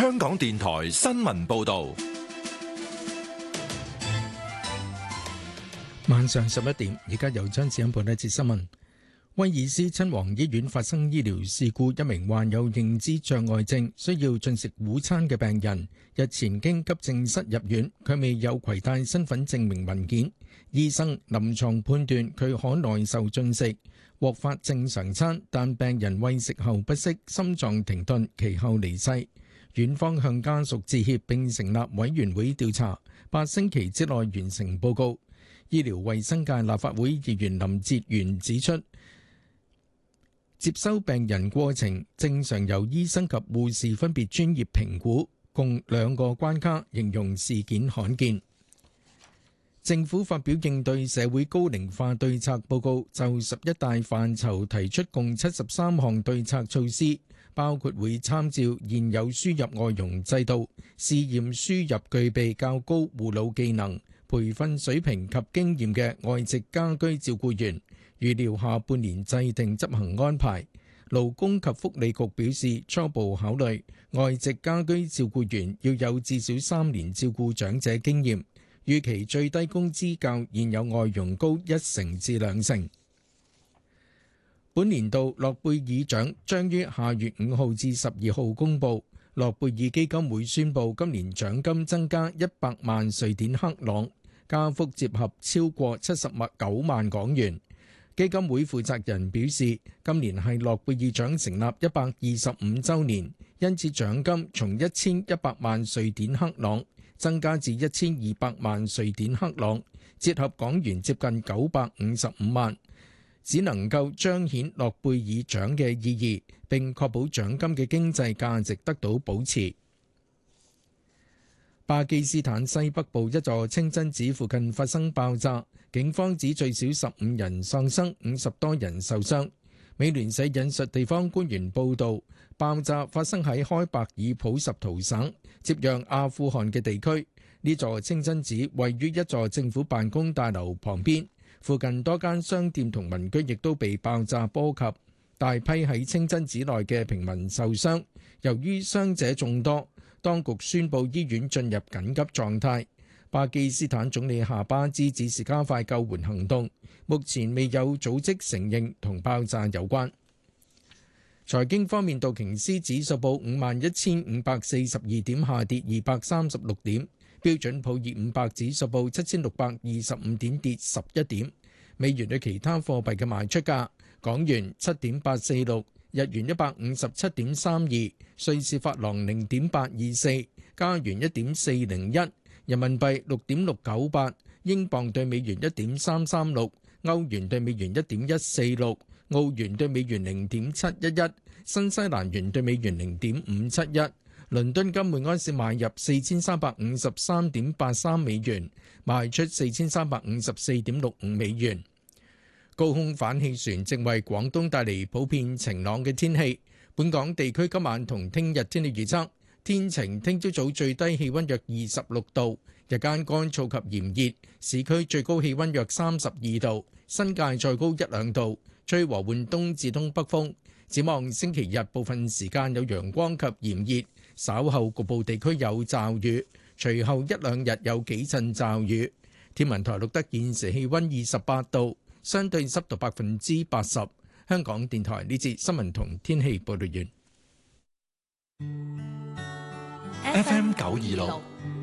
香港電台新聞報道。 晚上11點，而家由張子欣報一節新聞。威爾斯親王醫院發生醫療事故，一名患有認知障礙症、需要進食午餐嘅病人，日前經急症室入院，佢未有攜帶身份證明文件，醫生臨床判斷佢可耐受進食，獲發正常餐，但病人餵食後不適，心臟停頓，其後離世。院方向家屬致歉並成立委員會調查，8星期之內完成報告。醫療衛生界立法會議員林哲玄指出，接收病人過程正常由醫生及護士分別專業評估，共2個關卡，形容事件罕見。政府發表應對社會高齡化對策報告，就11大範疇提出共73項對策措施，包括會參照現有輸入外傭制度，試驗輸入具備較高護老技能、培訓水平及經驗嘅外籍家居照顧員，預料下半年制定執行安排。勞工及福利局表示，初步考慮外籍家居照顧員要有至少3年照顧長者經驗，預期最低工資較現有外傭高1成至2成。本年度諾貝爾獎將於下月5號至12號公佈，諾貝爾基金會宣布今年獎金增加100萬瑞典克朗，加幅折合超過79萬港元。基金會負責人表示，今年係諾貝爾獎成立125週年，因此獎金從1100萬瑞典克朗增加至1200萬瑞典克朗，折合港元接近955萬，只能夠彰顯諾貝爾獎嘅意義，並確保獎金嘅經濟價值得到保持。巴基斯坦西北部一座清真寺附近發生爆炸，警方指最少15人喪生，50多人受傷。美聯社引述地方官員報道，爆炸發生喺開伯爾普什圖省，接壤阿富汗嘅地區。呢座清真寺位於一座政府辦公大樓旁邊，附近多間商店同民居亦都被爆炸波及，大批喺清真寺內嘅平民受傷。由於傷者眾多，當局宣布醫院進入緊急狀態。巴基斯坦總理夏巴茲指示加快救援行動，目前未有組織承認同爆炸有關。財經方面，道瓊斯指數報51,542點，下跌236點；標準普爾500指數報7,625點，跌11點。美元對其他貨幣嘅賣出價：港元7.846，日元157.32，瑞士法郎0.824，加元1.401。人民幣6.698，英鎊對美元1.336，歐元對美元1.146，澳元對美元0.711，新西蘭元對美元0.571。倫敦金每安士買入4353.83美元，賣出4354.65美元。高空反氣旋正為廣東帶嚟普遍晴朗嘅天氣。本港地區今晚同聽日天氣預測。天晴，聽朝早最低氣溫約26度，日間乾燥及炎熱，市區最高氣溫約32度，新界再高1-2度，吹和緩東至東北風。展望星期日部分時間有陽光及炎熱，稍後局部地區有驟雨，隨後1-2日有幾陣驟雨。天文台錄得現時氣溫28度，相對濕度80%。香港電台呢節新聞同天氣報道完。 FM 926